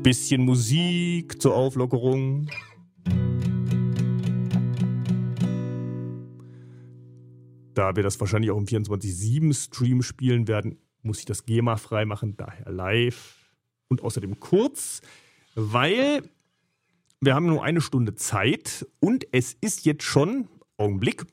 Bisschen Musik zur Auflockerung. Da wir das wahrscheinlich auch im 24/7-Stream spielen werden, muss ich das GEMA frei machen, daher live. Und außerdem kurz, weil wir haben nur eine Stunde Zeit und es ist jetzt schon, Augenblick.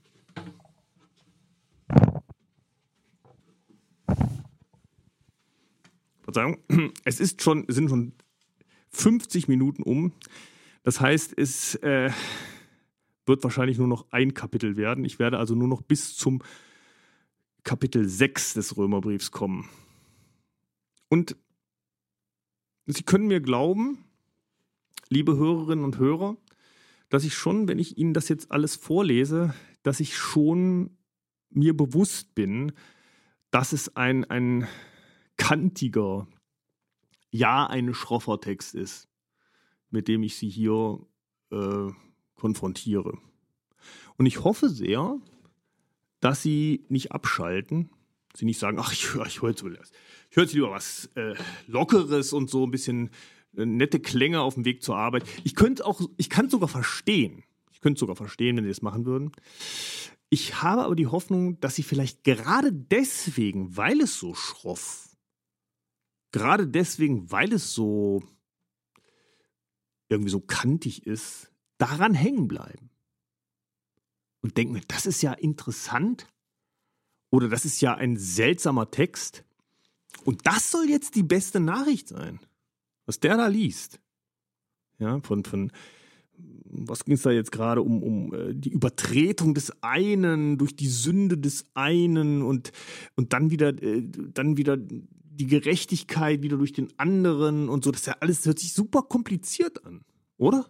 Verzeihung, es sind schon 50 Minuten um. Das heißt, es wird wahrscheinlich nur noch ein Kapitel werden. Ich werde also nur noch bis zum Kapitel 6 des Römerbriefs kommen. Und Sie können mir glauben, liebe Hörerinnen und Hörer, dass ich schon, wenn ich Ihnen das jetzt alles vorlese, dass ich schon mir bewusst bin, dass es ein kantiger, ja, ein schroffer Text ist, mit dem ich Sie hier konfrontiere. Und ich hoffe sehr, dass Sie nicht abschalten, Sie nicht sagen, ach, ich höre jetzt lieber was Lockeres und so ein bisschen nette Klänge auf dem Weg zur Arbeit. Ich kann es sogar verstehen. Ich könnte es sogar verstehen, wenn Sie das machen würden. Ich habe aber die Hoffnung, dass Sie vielleicht gerade deswegen, weil es so schroff, gerade deswegen, weil es so irgendwie so kantig ist, daran hängen bleiben. Und denken mir, das ist ja interessant oder das ist ja ein seltsamer Text. Und das soll jetzt die beste Nachricht sein, was der da liest. Ja, von was ging es da jetzt gerade um die Übertretung des einen durch die Sünde des einen und dann wieder die Gerechtigkeit wieder durch den anderen und so. Das ist ja alles, hört sich super kompliziert an, oder?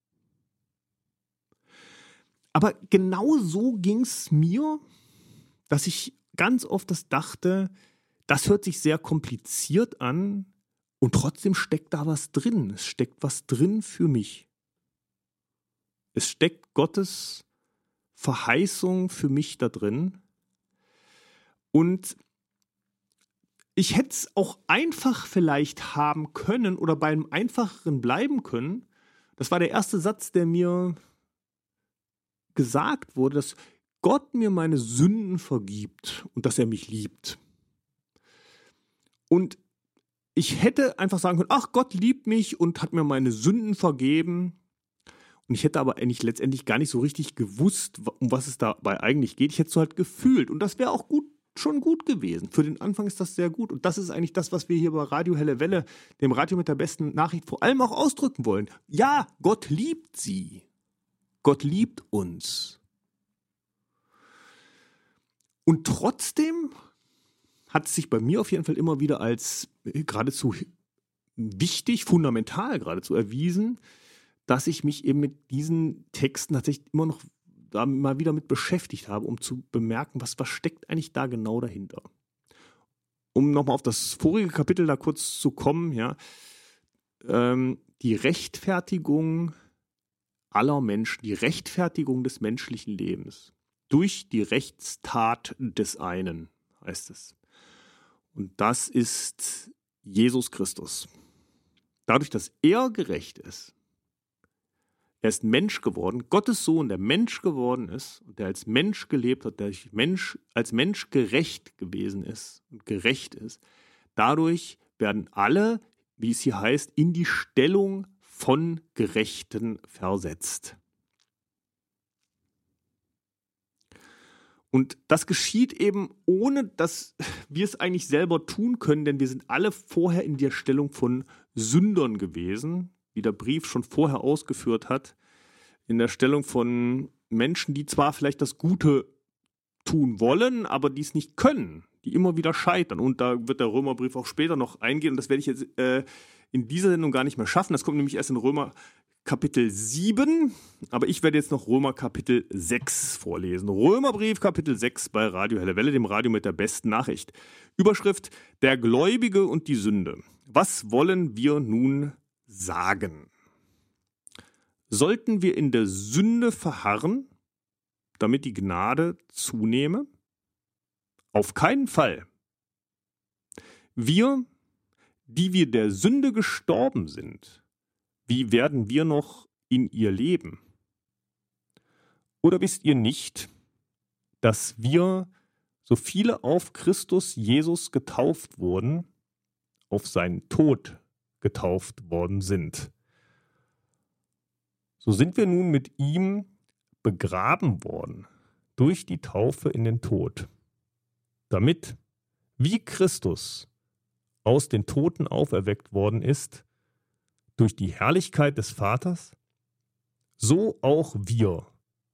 Aber genau so ging es mir, dass ich ganz oft das dachte, das hört sich sehr kompliziert an und trotzdem steckt da was drin. Es steckt was drin für mich. Es steckt Gottes Verheißung für mich da drin. Und ich hätte es auch einfach vielleicht haben können oder beim Einfacheren bleiben können. Das war der erste Satz, der mir gesagt wurde, dass Gott mir meine Sünden vergibt und dass er mich liebt. Und ich hätte einfach sagen können, ach, Gott liebt mich und hat mir meine Sünden vergeben. Und ich hätte aber eigentlich letztendlich gar nicht so richtig gewusst, um was es dabei eigentlich geht. Ich hätte es so halt gefühlt. Und das wäre auch schon gut gewesen. Für den Anfang ist das sehr gut. Und das ist eigentlich das, was wir hier bei Radio Helle Welle, dem Radio mit der besten Nachricht, vor allem auch ausdrücken wollen. Ja, Gott liebt Sie. Gott liebt uns. Und trotzdem hat es sich bei mir auf jeden Fall immer wieder als geradezu wichtig, fundamental geradezu erwiesen, dass ich mich eben mit diesen Texten tatsächlich immer noch da mal wieder mit beschäftigt habe, um zu bemerken, was steckt eigentlich da genau dahinter. Um nochmal auf das vorige Kapitel da kurz zu kommen, ja, die Rechtfertigung aller Menschen, die Rechtfertigung des menschlichen Lebens durch die Rechtstat des einen, heißt es. Und das ist Jesus Christus. Dadurch, dass er gerecht ist, er ist Mensch geworden, Gottes Sohn, der Mensch geworden ist und der als Mensch gelebt hat, der als Mensch gerecht gewesen ist und gerecht ist. Dadurch werden alle, wie es hier heißt, in die Stellung von Gerechten versetzt. Und das geschieht eben, ohne dass wir es eigentlich selber tun können, denn wir sind alle vorher in der Stellung von Sündern gewesen, wie der Brief schon vorher ausgeführt hat, in der Stellung von Menschen, die zwar vielleicht das Gute tun wollen, aber die es nicht können, die immer wieder scheitern. Und da wird der Römerbrief auch später noch eingehen und das werde ich jetzt in dieser Sendung gar nicht mehr schaffen. Das kommt nämlich erst in Römer Kapitel 7, aber ich werde jetzt noch Römer Kapitel 6 vorlesen. Römerbrief Kapitel 6 bei Radio Helle Welle, dem Radio mit der besten Nachricht. Überschrift: Der Gläubige und die Sünde. Was wollen wir nun sagen? Sollten wir in der Sünde verharren, damit die Gnade zunehme? Auf keinen Fall. Wir, die wir der Sünde gestorben sind, wie werden wir noch in ihr leben? Oder wisst ihr nicht, dass wir, so viele auf Christus Jesus getauft wurden, auf seinen Tod getauft worden sind? So sind wir nun mit ihm begraben worden durch die Taufe in den Tod, damit, wie Christus aus den Toten auferweckt worden ist, durch die Herrlichkeit des Vaters, so auch wir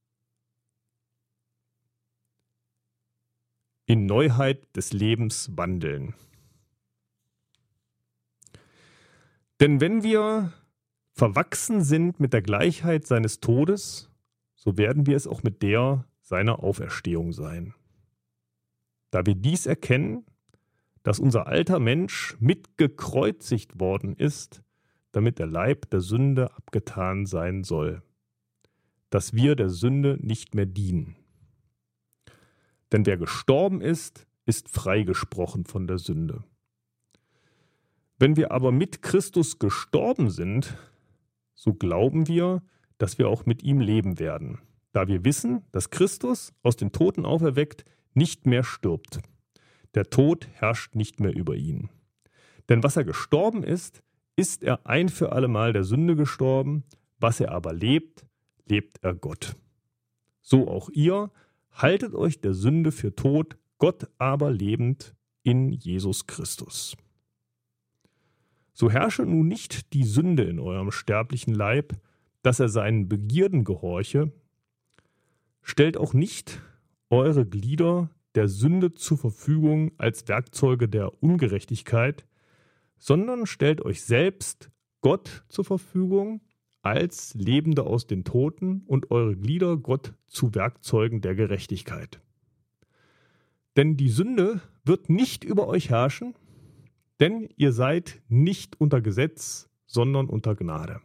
in Neuheit des Lebens wandeln. Denn wenn wir verwachsen sind mit der Gleichheit seines Todes, so werden wir es auch mit der seiner Auferstehung sein. Da wir dies erkennen, dass unser alter Mensch mitgekreuzigt worden ist, damit der Leib der Sünde abgetan sein soll, dass wir der Sünde nicht mehr dienen. Denn wer gestorben ist, ist freigesprochen von der Sünde. Wenn wir aber mit Christus gestorben sind, so glauben wir, dass wir auch mit ihm leben werden, da wir wissen, dass Christus aus den Toten auferweckt nicht mehr stirbt. Der Tod herrscht nicht mehr über ihn. Denn was er gestorben ist, ist er ein für allemal der Sünde gestorben, was er aber lebt, lebt er Gott. So auch ihr, haltet euch der Sünde für tot, Gott aber lebend in Jesus Christus. So herrsche nun nicht die Sünde in eurem sterblichen Leib, dass er seinen Begierden gehorche. Stellt auch nicht eure Glieder der Sünde zur Verfügung als Werkzeuge der Ungerechtigkeit, sondern stellt euch selbst Gott zur Verfügung als Lebende aus den Toten und eure Glieder Gott zu Werkzeugen der Gerechtigkeit. Denn die Sünde wird nicht über euch herrschen, denn ihr seid nicht unter Gesetz, sondern unter Gnade.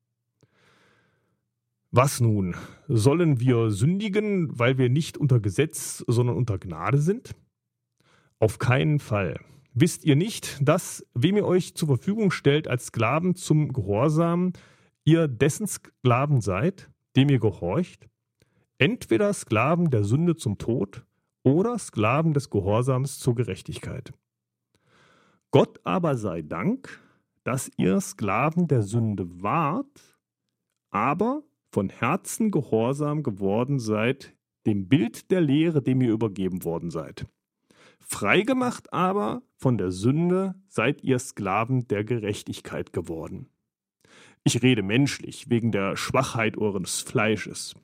Was nun? Sollen wir sündigen, weil wir nicht unter Gesetz, sondern unter Gnade sind? Auf keinen Fall. Wisst ihr nicht, dass, wem ihr euch zur Verfügung stellt als Sklaven zum Gehorsam, ihr dessen Sklaven seid, dem ihr gehorcht? Entweder Sklaven der Sünde zum Tod oder Sklaven des Gehorsams zur Gerechtigkeit. Gott aber sei Dank, dass ihr Sklaven der Sünde wart, aber von Herzen gehorsam geworden seid, dem Bild der Lehre, dem ihr übergeben worden seid. Freigemacht aber von der Sünde seid ihr Sklaven der Gerechtigkeit geworden. Ich rede menschlich, wegen der Schwachheit eures Fleisches.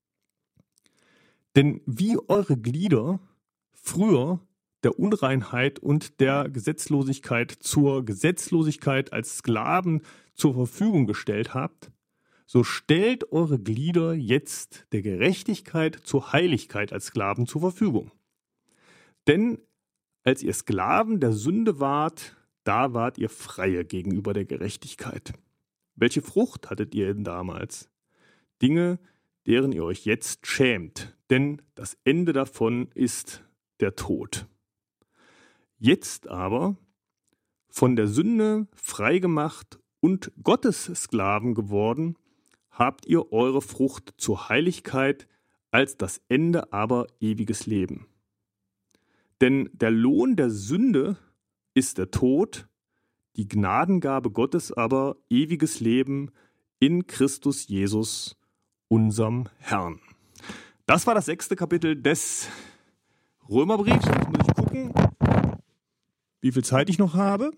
Denn wie eure Glieder früher der Unreinheit und der Gesetzlosigkeit zur Gesetzlosigkeit als Sklaven zur Verfügung gestellt habt, so stellt eure Glieder jetzt der Gerechtigkeit zur Heiligkeit als Sklaven zur Verfügung. Denn als ihr Sklaven der Sünde wart, da wart ihr Freie gegenüber der Gerechtigkeit. Welche Frucht hattet ihr denn damals? Dinge, deren ihr euch jetzt schämt, denn das Ende davon ist der Tod. Jetzt aber, von der Sünde freigemacht und Gottes Sklaven geworden, habt ihr eure Frucht zur Heiligkeit, als das Ende aber ewiges Leben. Denn der Lohn der Sünde ist der Tod, die Gnadengabe Gottes aber ewiges Leben in Christus Jesus, unserem Herrn. Das war das 6. Kapitel des Römerbriefs. Jetzt muss ich gucken, wie viel Zeit ich noch habe.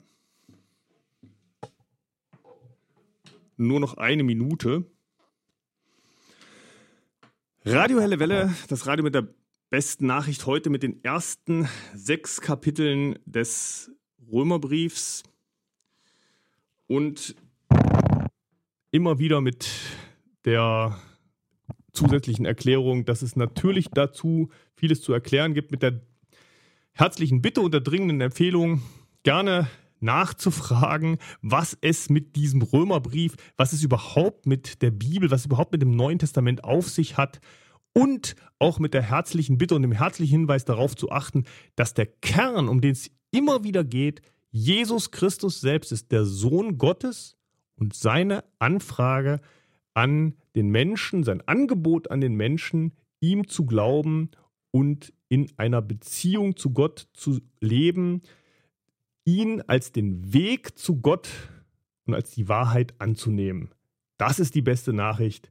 Nur noch 1 Minute. Radio Helle Welle, das Radio mit der besten Nachricht heute mit den ersten 6 Kapiteln des Römerbriefs und immer wieder mit der zusätzlichen Erklärung, dass es natürlich dazu vieles zu erklären gibt, mit der herzlichen Bitte und der dringenden Empfehlung, gerne nachzufragen, was es mit diesem Römerbrief, was es überhaupt mit der Bibel, was es überhaupt mit dem Neuen Testament auf sich hat und auch mit der herzlichen Bitte und dem herzlichen Hinweis darauf zu achten, dass der Kern, um den es immer wieder geht, Jesus Christus selbst ist der Sohn Gottes und seine Anfrage an den Menschen, sein Angebot an den Menschen, ihm zu glauben und in einer Beziehung zu Gott zu leben, ihn als den Weg zu Gott und als die Wahrheit anzunehmen. Das ist die beste Nachricht.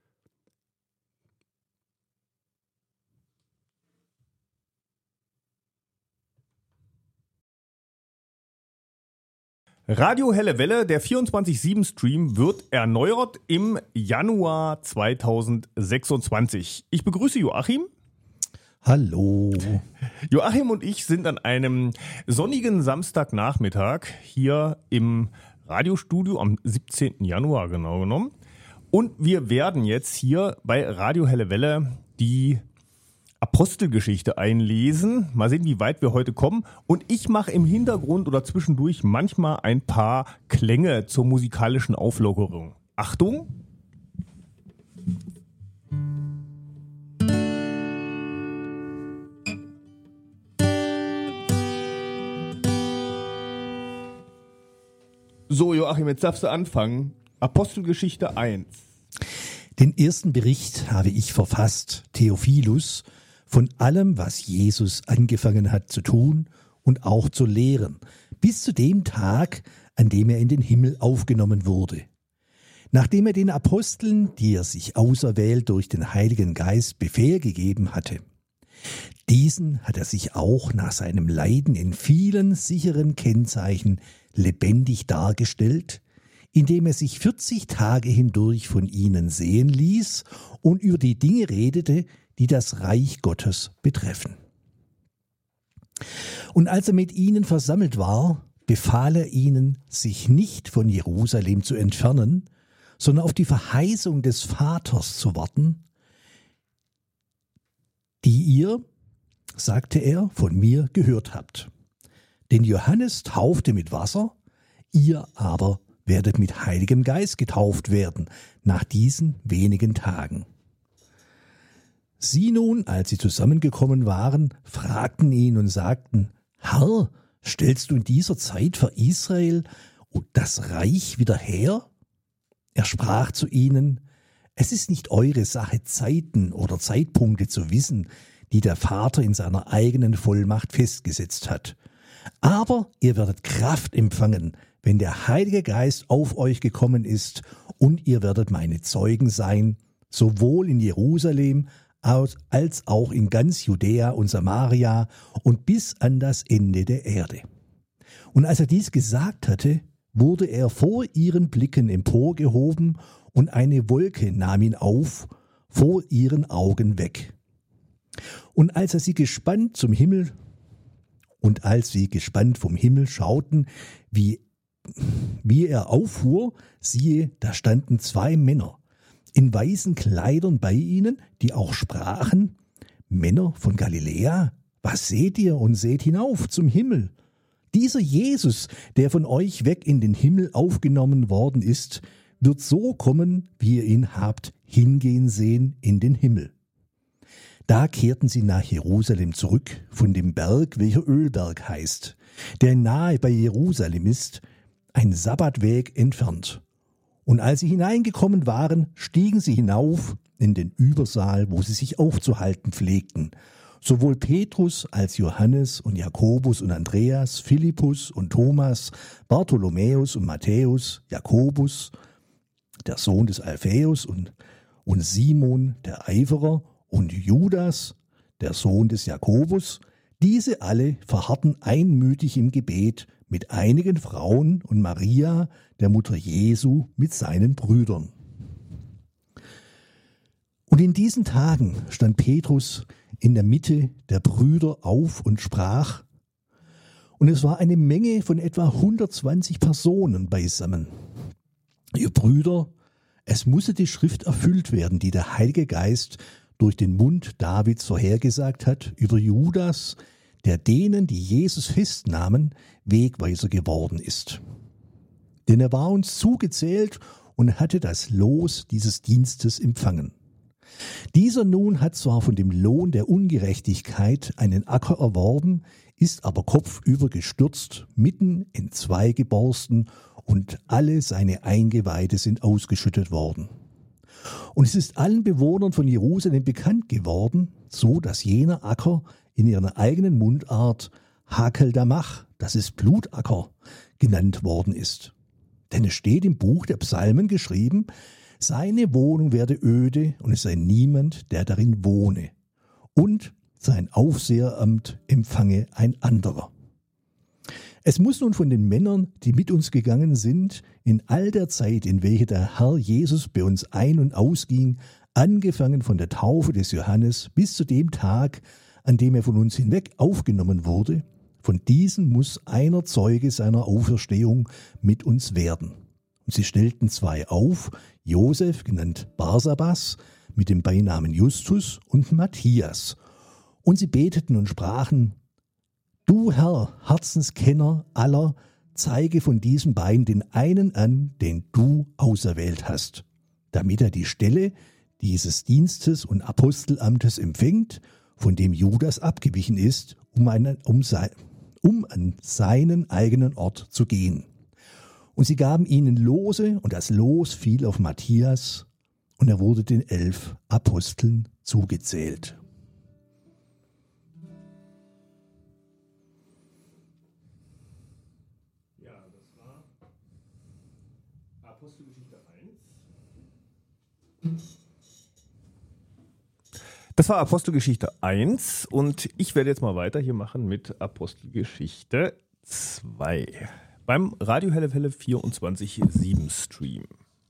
Radio Helle Welle, der 24/7-Stream, wird erneuert im Januar 2026. Ich begrüße Joachim. Hallo. Joachim und ich sind an einem sonnigen Samstagnachmittag hier im Radiostudio am 17. Januar genau genommen. Und wir werden jetzt hier bei Radio Helle Welle die Apostelgeschichte einlesen. Mal sehen, wie weit wir heute kommen. Und ich mache im Hintergrund oder zwischendurch manchmal ein paar Klänge zur musikalischen Auflockerung. Achtung! So, Joachim, jetzt darfst du anfangen. Apostelgeschichte 1. Den ersten Bericht habe ich verfasst, Theophilus, von allem, was Jesus angefangen hat zu tun und auch zu lehren, bis zu dem Tag, an dem er in den Himmel aufgenommen wurde. Nachdem er den Aposteln, die er sich auserwählt durch den Heiligen Geist, Befehl gegeben hatte. Diesen hat er sich auch nach seinem Leiden in vielen sicheren Kennzeichen lebendig dargestellt, indem er sich 40 Tage hindurch von ihnen sehen ließ und über die Dinge redete, die das Reich Gottes betreffen. Und als er mit ihnen versammelt war, befahl er ihnen, sich nicht von Jerusalem zu entfernen, sondern auf die Verheißung des Vaters zu warten, die ihr, sagte er, von mir gehört habt. Denn Johannes taufte mit Wasser, ihr aber werdet mit Heiligem Geist getauft werden nach diesen wenigen Tagen. Sie nun, als sie zusammengekommen waren, fragten ihn und sagten, Herr, stellst du in dieser Zeit für Israel das Reich wieder her? Er sprach zu ihnen, es ist nicht eure Sache, Zeiten oder Zeitpunkte zu wissen, die der Vater in seiner eigenen Vollmacht festgesetzt hat. Aber ihr werdet Kraft empfangen, wenn der Heilige Geist auf euch gekommen ist, und ihr werdet meine Zeugen sein, sowohl in Jerusalem als auch in ganz Judäa und Samaria und bis an das Ende der Erde. Und als er dies gesagt hatte, wurde er vor ihren Blicken emporgehoben, und eine Wolke nahm ihn auf, vor ihren Augen weg. Und als sie gespannt vom Himmel schauten, wie er auffuhr, siehe, da standen 2 Männer in weißen Kleidern bei ihnen, die auch sprachen, Männer von Galiläa, was seht ihr und seht hinauf zum Himmel? Dieser Jesus, der von euch weg in den Himmel aufgenommen worden ist, wird so kommen, wie ihr ihn habt hingehen sehen in den Himmel. Da kehrten sie nach Jerusalem zurück, von dem Berg, welcher Ölberg heißt, der nahe bei Jerusalem ist, ein Sabbatweg entfernt. Und als sie hineingekommen waren, stiegen sie hinauf in den Übersaal, wo sie sich aufzuhalten pflegten. Sowohl Petrus als Johannes und Jakobus und Andreas, Philippus und Thomas, Bartholomäus und Matthäus, Jakobus, der Sohn des Alphaeus und Simon, der Eiferer, und Judas, der Sohn des Jakobus. Diese alle verharrten einmütig im Gebet mit einigen Frauen und Maria, der Mutter Jesu, mit seinen Brüdern. Und in diesen Tagen stand Petrus in der Mitte der Brüder auf und sprach, und es war eine Menge von etwa 120 Personen beisammen. Ihr Brüder, es musste die Schrift erfüllt werden, die der Heilige Geist durch den Mund Davids vorhergesagt hat, über Judas, der denen, die Jesus festnahmen, Wegweiser geworden ist. Denn er war uns zugezählt und hatte das Los dieses Dienstes empfangen. Dieser nun hat zwar von dem Lohn der Ungerechtigkeit einen Acker erworben, ist aber kopfüber gestürzt, mitten in zwei geborsten und alle seine Eingeweide sind ausgeschüttet worden. Und es ist allen Bewohnern von Jerusalem bekannt geworden, so dass jener Acker in ihrer eigenen Mundart Hakeldamach, das ist Blutacker, genannt worden ist. Denn es steht im Buch der Psalmen geschrieben, seine Wohnung werde öde und es sei niemand, der darin wohne. Und sein Aufseheramt empfange ein anderer. Es muss nun von den Männern, die mit uns gegangen sind, in all der Zeit, in welche der Herr Jesus bei uns ein- und ausging, angefangen von der Taufe des Johannes bis zu dem Tag, an dem er von uns hinweg aufgenommen wurde, von diesen muss einer Zeuge seiner Auferstehung mit uns werden. Und sie stellten zwei auf, Josef, genannt Barsabas, mit dem Beinamen Justus, und Matthias. Und sie beteten und sprachen: Du, Herr, Herzenskenner aller, zeige von diesen beiden den einen an, den du auserwählt hast, damit er die Stelle dieses Dienstes und Apostelamtes empfängt, von dem Judas abgewichen ist, um an seinen eigenen Ort zu gehen. Und sie gaben ihnen Lose, und das Los fiel auf Matthias, und er wurde den 11 Aposteln zugezählt. Ja, das war Apostelgeschichte 1. Das war Apostelgeschichte 1 und ich werde jetzt mal weiter hier machen mit Apostelgeschichte 2 beim Radio Helle Welle 24/7 Stream.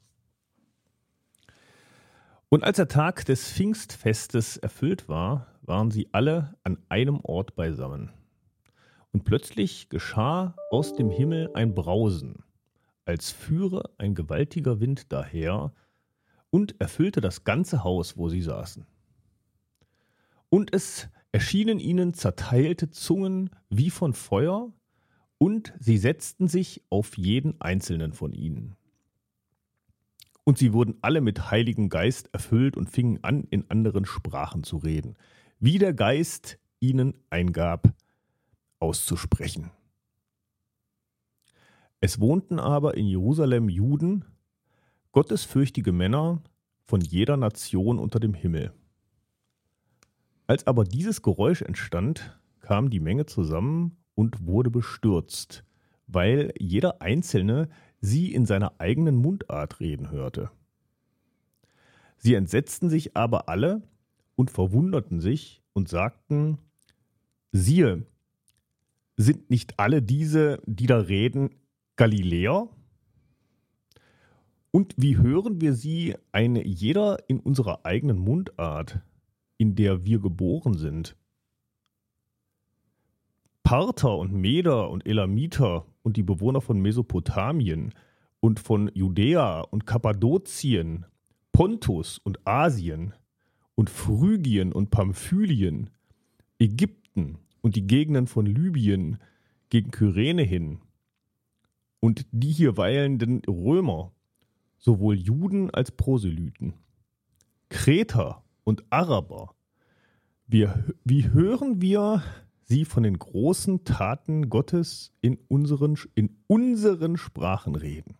Und als der Tag des Pfingstfestes erfüllt war, waren sie alle an einem Ort beisammen. Und plötzlich geschah aus dem Himmel ein Brausen, als führe ein gewaltiger Wind daher und erfüllte das ganze Haus, wo sie saßen. Und es erschienen ihnen zerteilte Zungen wie von Feuer, und sie setzten sich auf jeden einzelnen von ihnen. Und sie wurden alle mit Heiligem Geist erfüllt und fingen an, in anderen Sprachen zu reden, wie der Geist ihnen eingab, auszusprechen. Es wohnten aber in Jerusalem Juden, gottesfürchtige Männer von jeder Nation unter dem Himmel. Als aber dieses Geräusch entstand, kam die Menge zusammen und wurde bestürzt, weil jeder Einzelne sie in seiner eigenen Mundart reden hörte. Sie entsetzten sich aber alle und verwunderten sich und sagten: Siehe, sind nicht alle diese, die da reden, Galiläer? Und wie hören wir sie, eine jeder in unserer eigenen Mundart, in der wir geboren sind? Parther und Meder und Elamiter und die Bewohner von Mesopotamien und von Judäa und Kappadokien, Pontus und Asien und Phrygien und Pamphylien, Ägypten und die Gegenden von Libyen gegen Kyrene hin und die hier weilenden Römer, sowohl Juden als Proselyten, Kreter und Araber. Wie hören wir sie von den großen Taten Gottes in unseren Sprachen reden?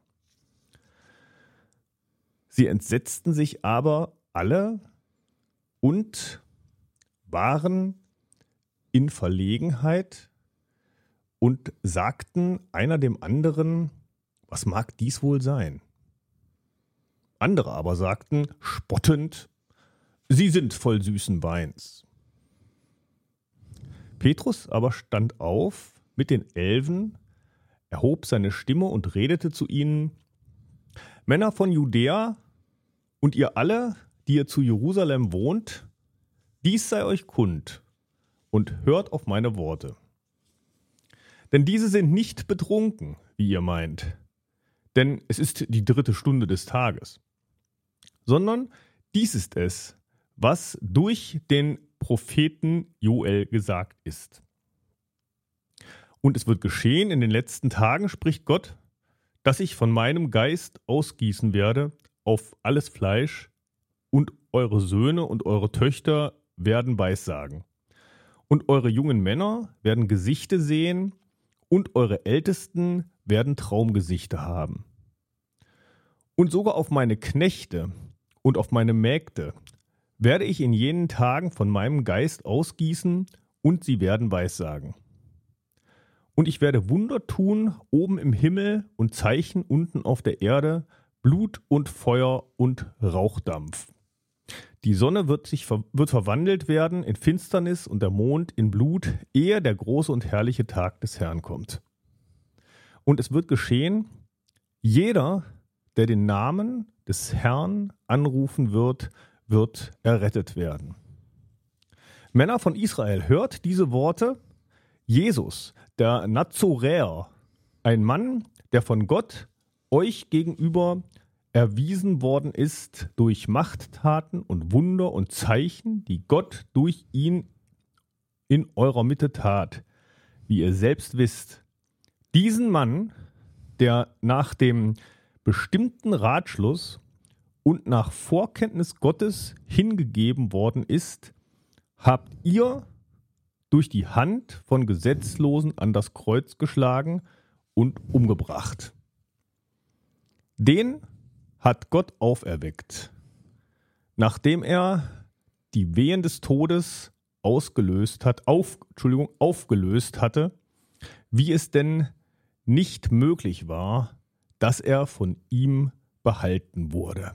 Sie entsetzten sich aber alle und waren in Verlegenheit und sagten einer dem anderen: Was mag dies wohl sein? Andere aber sagten spottend: Sie sind voll süßen Weins. Petrus aber stand auf mit den 11, erhob seine Stimme und redete zu ihnen: Männer von Judäa und ihr alle, die ihr zu Jerusalem wohnt, dies sei euch kund und hört auf meine Worte. Denn diese sind nicht betrunken, wie ihr meint, denn es ist die 3. Stunde des Tages, sondern dies ist es, was durch den Propheten Joel gesagt ist. Und es wird geschehen in den letzten Tagen, spricht Gott, dass ich von meinem Geist ausgießen werde auf alles Fleisch, und eure Söhne und eure Töchter werden Weissagen. und eure jungen Männer werden Gesichte sehen und eure Ältesten werden Traumgesichte haben. Und sogar auf meine Knechte und auf meine Mägde werde ich in jenen Tagen von meinem Geist ausgießen und sie werden Weissagen. Und ich werde Wunder tun oben im Himmel und Zeichen unten auf der Erde, Blut und Feuer und Rauchdampf. Die Sonne wird verwandelt werden in Finsternis und der Mond in Blut, ehe der große und herrliche Tag des Herrn kommt. Und es wird geschehen, jeder, der den Namen des Herrn anrufen wird, wird errettet werden. Männer von Israel, hört diese Worte. Jesus, der Nazoräer, ein Mann, der von Gott euch gegenüber erwiesen worden ist durch Machttaten und Wunder und Zeichen, die Gott durch ihn in eurer Mitte tat, wie ihr selbst wisst. Diesen Mann, der nach dem bestimmten Ratschluss und nach Vorkenntnis Gottes hingegeben worden ist, habt ihr durch die Hand von Gesetzlosen an das Kreuz geschlagen und umgebracht. Den hat Gott auferweckt, nachdem er die Wehen des Todes aufgelöst hatte, wie es denn nicht möglich war, dass er von ihm behalten wurde.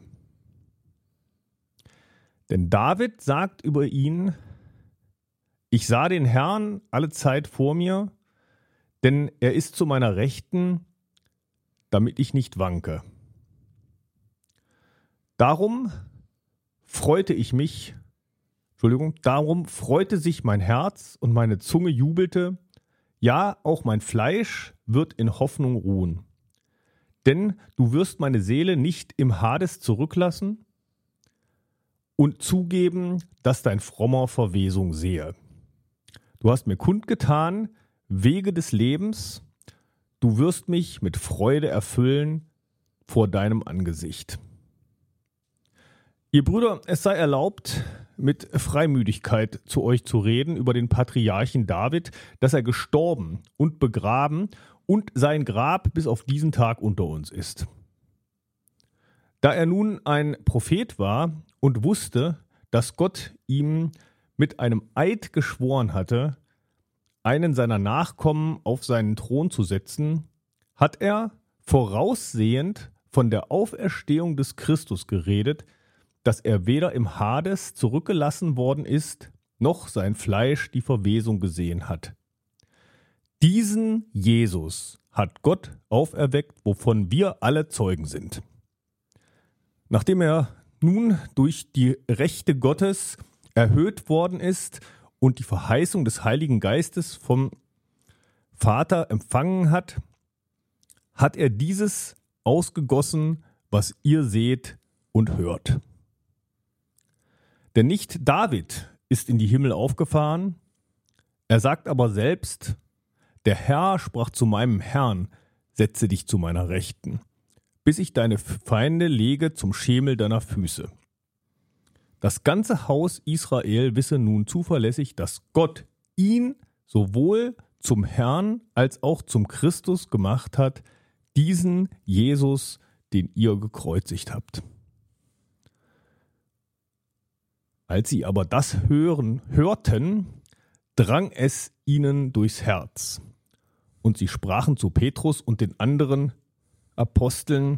Denn David sagt über ihn: Ich sah den Herrn alle Zeit vor mir, denn er ist zu meiner Rechten, damit ich nicht wanke. Darum freute sich mein Herz und meine Zunge jubelte, ja, auch mein Fleisch wird in Hoffnung ruhen. Denn du wirst meine Seele nicht im Hades zurücklassen und zugeben, dass dein Frommer Verwesung sehe. Du hast mir kundgetan Wege des Lebens, du wirst mich mit Freude erfüllen vor deinem Angesicht. Ihr Brüder, es sei erlaubt, mit Freimütigkeit zu euch zu reden über den Patriarchen David, dass er gestorben und begraben und sein Grab bis auf diesen Tag unter uns ist. Da er nun ein Prophet war und wusste, dass Gott ihm mit einem Eid geschworen hatte, einen seiner Nachkommen auf seinen Thron zu setzen, hat er voraussehend von der Auferstehung des Christus geredet, dass er weder im Hades zurückgelassen worden ist, noch sein Fleisch die Verwesung gesehen hat. Diesen Jesus hat Gott auferweckt, wovon wir alle Zeugen sind. Nachdem er nun durch die Rechte Gottes erhöht worden ist und die Verheißung des Heiligen Geistes vom Vater empfangen hat, hat er dieses ausgegossen, was ihr seht und hört. Denn nicht David ist in die Himmel aufgefahren, er sagt aber selbst: Der Herr sprach zu meinem Herrn: Setze dich zu meiner Rechten, bis ich deine Feinde lege zum Schemel deiner Füße. Das ganze Haus Israel wisse nun zuverlässig, dass Gott ihn sowohl zum Herrn als auch zum Christus gemacht hat, diesen Jesus, den ihr gekreuzigt habt. Als sie aber das hörten, drang es ihnen durchs Herz. Und sie sprachen zu Petrus und den anderen Aposteln: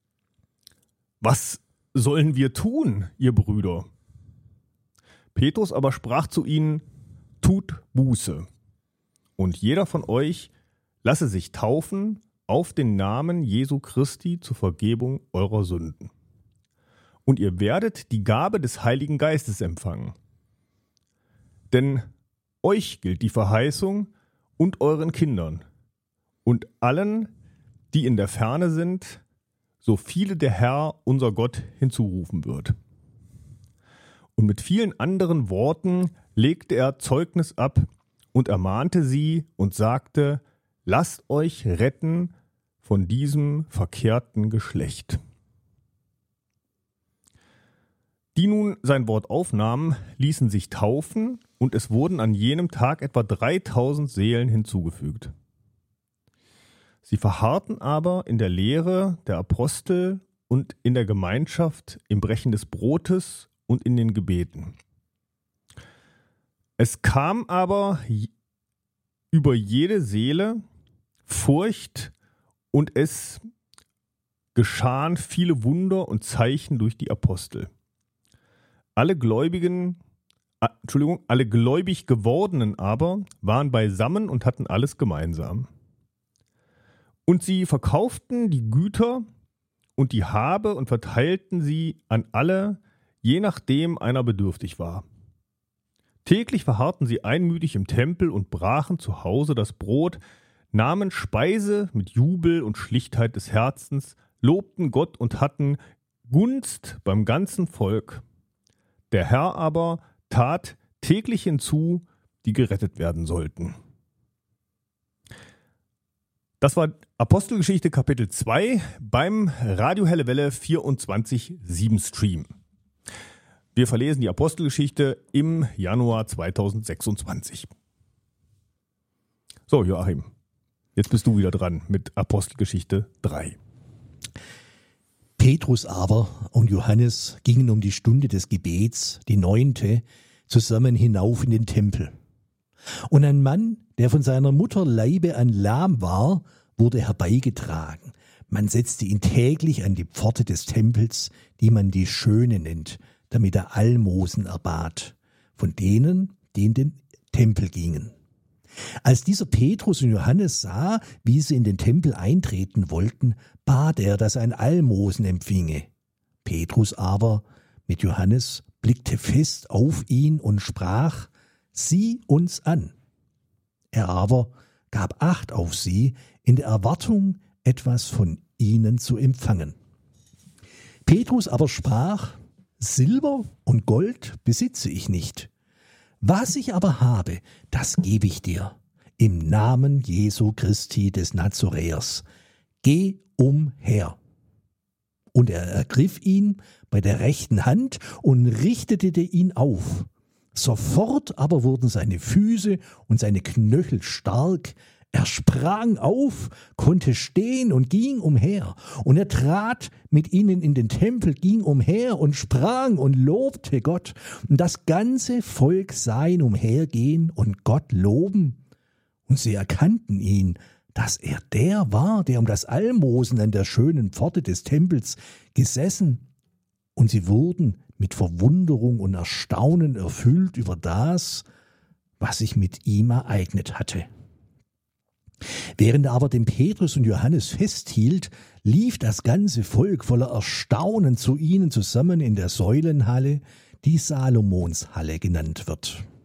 Was sollen wir tun, ihr Brüder? Petrus aber sprach zu ihnen: Tut Buße, und jeder von euch lasse sich taufen auf den Namen Jesu Christi zur Vergebung eurer Sünden. Und ihr werdet die Gabe des Heiligen Geistes empfangen. Denn euch gilt die Verheißung und euren Kindern und allen, die in der Ferne sind, so viele der Herr, unser Gott, hinzurufen wird. Und mit vielen anderen Worten legte er Zeugnis ab und ermahnte sie und sagte: Lasst euch retten von diesem verkehrten Geschlecht. Die nun sein Wort aufnahmen, ließen sich taufen und es wurden an jenem Tag etwa 3000 Seelen hinzugefügt. Sie verharrten aber in der Lehre der Apostel und in der Gemeinschaft, im Brechen des Brotes und in den Gebeten. Es kam aber über jede Seele Furcht und es geschahen viele Wunder und Zeichen durch die Apostel. Alle gläubig gewordenen aber waren beisammen und hatten alles gemeinsam. Und sie verkauften die Güter und die Habe und verteilten sie an alle, je nachdem einer bedürftig war. Täglich verharrten sie einmütig im Tempel und brachen zu Hause das Brot, nahmen Speise mit Jubel und Schlichtheit des Herzens, lobten Gott und hatten Gunst beim ganzen Volk. Der Herr aber tat täglich hinzu, die gerettet werden sollten. Das war Apostelgeschichte Kapitel 2 beim Radio Helle Welle 24/7 Stream. Wir verlesen die Apostelgeschichte im Januar 2026. So, Joachim, jetzt bist du wieder dran mit Apostelgeschichte 3. Petrus aber und Johannes gingen um die Stunde des Gebets, die 9., zusammen hinauf in den Tempel. Und ein Mann, der von seiner Mutter Leibe an lahm war, wurde herbeigetragen. Man setzte ihn täglich an die Pforte des Tempels, die man die Schöne nennt, damit er Almosen erbat, von denen, die in den Tempel gingen. Als dieser Petrus und Johannes sah, wie sie in den Tempel eintreten wollten, bat er, dass er ein Almosen empfinge. Petrus aber mit Johannes blickte fest auf ihn und sprach: Sieh uns an. Er aber gab Acht auf sie, in der Erwartung, etwas von ihnen zu empfangen. Petrus aber sprach: Silber und Gold besitze ich nicht. Was ich aber habe, das gebe ich dir. Im Namen Jesu Christi des Nazoräers. Geh umher. Und er ergriff ihn bei der rechten Hand und richtete ihn auf. Sofort aber wurden seine Füße und seine Knöchel stark. Er sprang auf, konnte stehen und ging umher. Und er trat mit ihnen in den Tempel, ging umher und sprang und lobte Gott. Und das ganze Volk sah ihn umhergehen und Gott loben. Und sie erkannten ihn, dass er der war, der um das Almosen an der schönen Pforte des Tempels gesessen. Und sie wurden mit Verwunderung und Erstaunen erfüllt über das, was sich mit ihm ereignet hatte. Während er aber den Petrus und Johannes festhielt, lief das ganze Volk voller Erstaunen zu ihnen zusammen in der Säulenhalle, die Salomonshalle genannt wird.